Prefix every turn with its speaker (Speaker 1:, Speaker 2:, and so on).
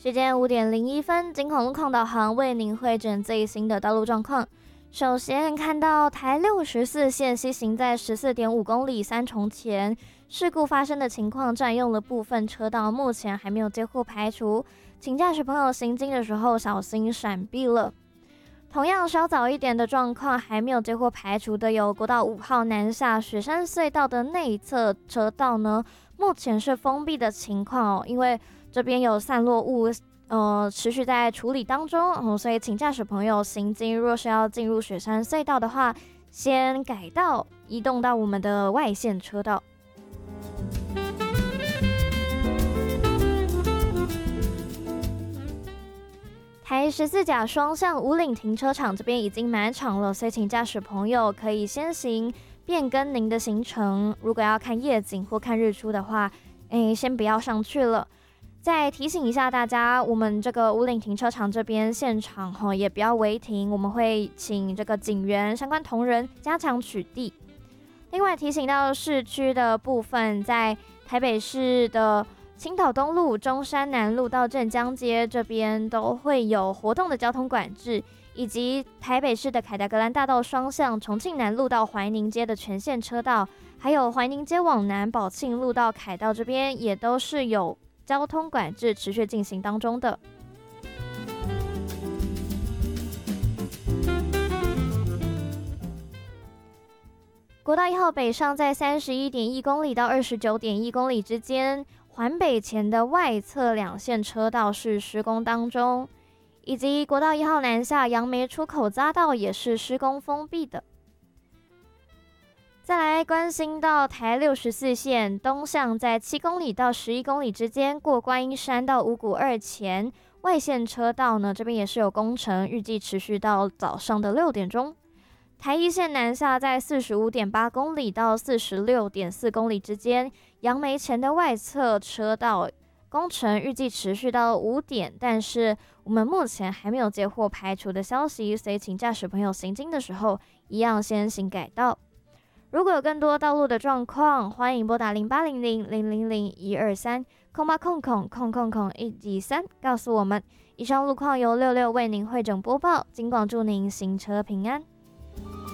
Speaker 1: 时间5:01，金广路况导航为您汇整最新的道路状况。首先看到台64线西行在14.5公里三重前，事故发生的情况占用了部分车道，目前还没有接获排除，请驾驶朋友行经的时候小心闪避了。同样稍早一点的状况还没有接获排除的有国道5号南下雪山隧道的内侧车道呢，目前是封闭的情况哦，因为这边有散落物持续在处理当中，所以请驾驶朋友行经若是要进入雪山隧道的话，先改道移动到我们的外线车道。台14甲双向五岭停车场这边已经满场了，所以请驾驶朋友可以先行变更您的行程。如果要看夜景或看日出的话，先不要上去了。再提醒一下大家，我们这个五岭停车场这边现场也不要违停，我们会请这个警员、相关同仁加强取缔。另外提醒到市区的部分，在台北市的青岛东路、中山南路到镇江街这边都会有活动的交通管制，以及台北市的凯达格兰大道双向重庆南路到怀宁街的全线车道，还有怀宁街往南宝庆路到凯道这边也都是有交通管制持续进行当中的。国道1号北上在31.1公里到29.1公里之间，环北前的外侧两线车道是施工当中，以及国道1号南下杨梅出口匝道也是施工封闭的。再来关心到台64线东向在7公里到11公里之间，过观音山到五股2前外线车道呢，这边也是有工程，预计持续到早上的6点钟。台1线南下在45.8公里到46.4公里之间，杨梅前的外侧车道工程预计持续到5点，但是我们目前还没有接获排除的消息，所以请驾驶朋友行经的时候一样先行改道。如果有更多道路的状况，欢迎拨打0800-000-123-0800-123告诉我们。以上路况由66为您汇整播报，金广祝您行车平安。